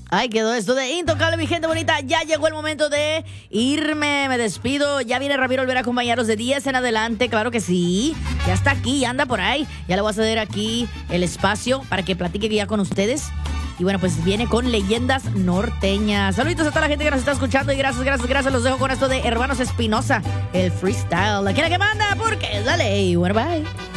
Ay, quedó esto de Intocable, mi gente bonita. Ya llegó el momento de irme. Me despido. Ya viene Ramiro Olvera a acompañarnos de 10 en adelante. Claro que sí. Ya está aquí, ya anda por ahí. Ya le voy a ceder aquí el espacio para que platique ya con ustedes. Y bueno, pues viene con leyendas norteñas. Saluditos a toda la gente que nos está escuchando. Y gracias. Los dejo con esto de Hermanos Espinosa, el freestyle. ¿Quién es que manda? Porque dale. Bueno, bye.